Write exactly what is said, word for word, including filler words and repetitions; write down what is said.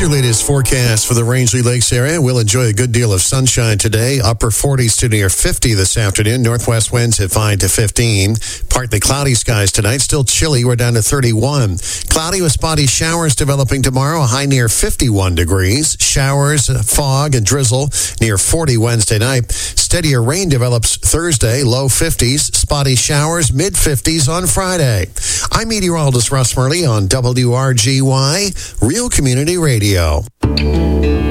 your latest forecast for the Rangeley Lakes area. We'll enjoy a good deal of sunshine today. Upper forties to near fifty this afternoon. Northwest winds at five to fifteen. Partly cloudy skies tonight. Still chilly. We're down to thirty-one. Cloudy with spotty showers developing tomorrow. A high near fifty-one degrees. Showers, fog, and drizzle near forty Wednesday night. Steadier rain develops Thursday. Low fifties. Spotty showers, mid fifties on Friday. I'm meteorologist Russ Murley on W R G Y, Real Community Radio.